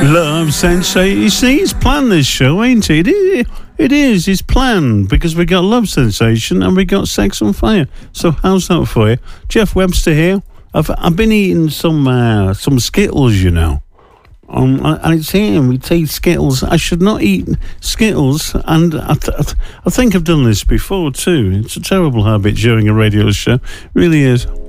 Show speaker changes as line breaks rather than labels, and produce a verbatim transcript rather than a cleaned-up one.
Love Sensation. You see, it's planned, this show, ain't it? It, it is. It's planned because we got Love Sensation and we got Sex on Fire. So how's that for you? Jeff Webster here. I've I've been eating some uh, some Skittles, you know. Um, and it's here. We take Skittles. I should not eat Skittles, and I, th- I think I've done this before too. It's a terrible habit during a radio show. It really is.